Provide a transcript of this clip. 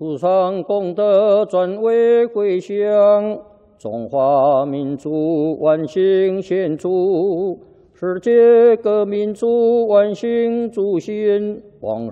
祖上功德转为归乡，中华民族万兴献祝，世界各民族万兴祝新。